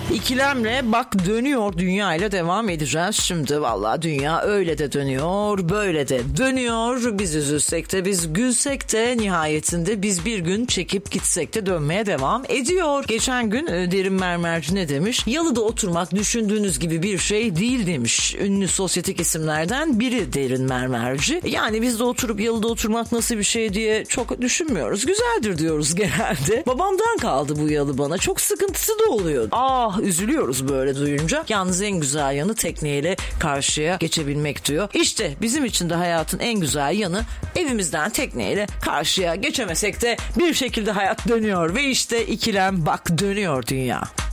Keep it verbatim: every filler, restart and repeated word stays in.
İkilemle bak dönüyor dünya ile devam edeceğiz. Şimdi vallahi dünya öyle de dönüyor, böyle de dönüyor. Biz üzülsek de, biz gülsek de nihayetinde biz bir gün çekip gitsek de dönmeye devam ediyor. Geçen gün Derin Mermerci ne demiş? Yalıda oturmak düşündüğünüz gibi bir şey değil demiş. Ünlü sosyetik isimlerden biri Derin Mermerci. Yani biz de oturup yalıda oturmak nasıl bir şey diye çok düşünmüyoruz. Güzeldir diyoruz genelde. Babamdan kaldı bu yalı bana. Çok sıkıntısı da oluyor. Ah, üzülüyoruz böyle duyunca. Yalnız en güzel yanı tekneyle karşıya geçebilmek diyor. İşte bizim için de hayatın en güzel yanı evimizden tekneyle karşıya geçemesek de bir şekilde hayat dönüyor ve işte ikilem bak dönüyor dünya.